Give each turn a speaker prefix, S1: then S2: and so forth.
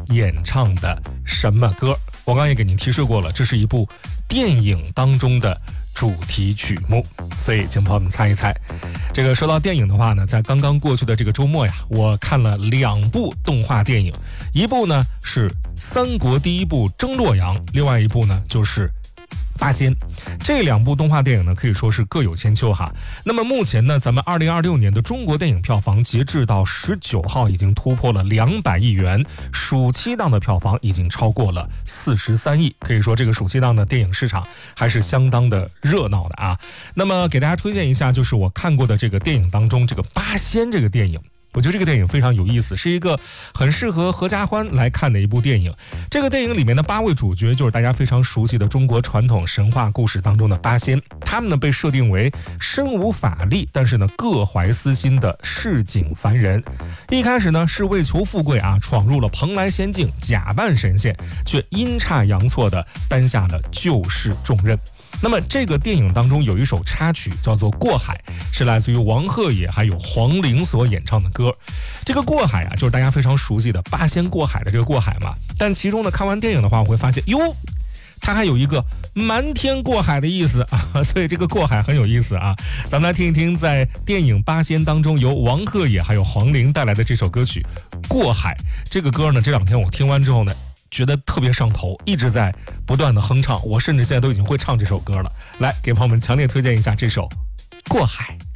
S1: 演唱的什么歌？我刚也给您提示过了，这是一部电影当中的主题曲目，所以请朋友们猜一猜。这个说到电影的话呢，在刚刚过去的这个周末呀，我看了2部动画电影，一部呢是三国第一部争洛阳，另外一部呢就是八仙。这2部动画电影呢可以说是各有千秋哈。那么目前呢，咱们2026年的中国电影票房截至到19号已经突破了200亿元，暑期档的票房已经超过了43亿，可以说这个暑期档的电影市场还是相当的热闹的啊。那么给大家推荐一下，就是我看过的这个电影当中，这个八仙这个电影。我觉得这个电影非常有意思，是一个很适合合家欢来看的一部电影。这个电影里面的8位主角就是大家非常熟悉的中国传统神话故事当中的八仙，他们呢被设定为身无法力，但是呢各怀私心的市井凡人。一开始呢是为求富贵啊，闯入了蓬莱仙境，假扮神仙，却阴差阳错的担下了救世重任。那么这个电影当中有一首插曲叫做《过海》，是来自于王鹤野还有黄龄所演唱的歌。这个过海啊，就是大家非常熟悉的八仙过海的这个过海嘛。但其中呢，看完电影的话，我会发现哟，它还有一个瞒天过海的意思啊，所以这个过海很有意思啊。咱们来听一听，在电影《八仙》当中由王鹤野还有黄龄带来的这首歌曲《过海》。这个歌呢，这2天我听完之后呢，觉得特别上头，一直在不断的哼唱，我甚至现在都已经会唱这首歌了。来，给朋友们强烈推荐一下这首《过海》。